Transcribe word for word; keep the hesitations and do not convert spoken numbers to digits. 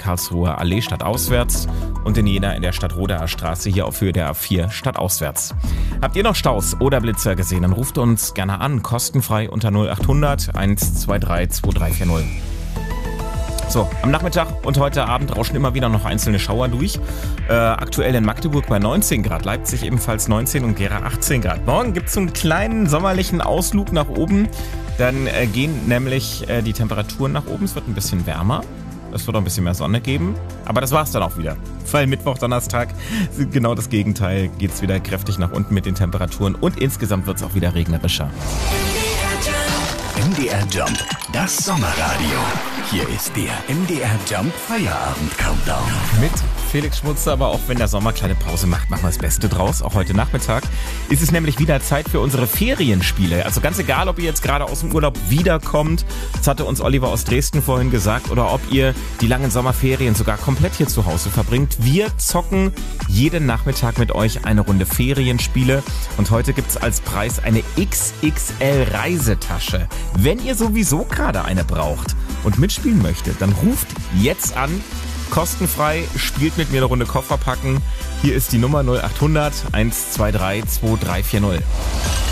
Karlsruher Allee stadtauswärts und in Jena in der Stadtrodaer Straße hier auf Höhe der A vier stadtauswärts. Habt ihr noch Staus oder Blitzer gesehen, dann ruft uns gerne an, kostenfrei unter null achthundert eins zwei drei zwei drei vier null. So, am Nachmittag und heute Abend rauschen immer wieder noch einzelne Schauer durch. Äh, aktuell in Magdeburg bei neunzehn Grad, Leipzig ebenfalls neunzehn und Gera achtzehn Grad. Morgen gibt es so einen kleinen sommerlichen Ausflug nach oben. Dann äh, gehen nämlich äh, die Temperaturen nach oben. Es wird ein bisschen wärmer. Es wird auch ein bisschen mehr Sonne geben. Aber das war's dann auch wieder. Weil Mittwoch, Donnerstag genau das Gegenteil. Geht es wieder kräftig nach unten mit den Temperaturen. Und insgesamt wird es auch wieder regnerischer. M D R Jump, das Sommerradio. Hier ist der M D R Jump Feierabend Countdown. Mit Felix Schmutzer, aber auch wenn der Sommer kleine Pause macht, machen wir das Beste draus. Auch heute Nachmittag ist es nämlich wieder Zeit für unsere Ferienspiele. Also ganz egal, ob ihr jetzt gerade aus dem Urlaub wiederkommt, das hatte uns Oliver aus Dresden vorhin gesagt, oder ob ihr die langen Sommerferien sogar komplett hier zu Hause verbringt. Wir zocken jeden Nachmittag mit euch eine Runde Ferienspiele und heute gibt's als Preis eine X X L Reisetasche. Wenn ihr sowieso gerade eine braucht und mitspielen möchtet, dann ruft jetzt an. Kostenfrei, spielt mit mir eine Runde Koffer packen. Hier ist die Nummer null achthundert eins zwei drei zwei drei vier null.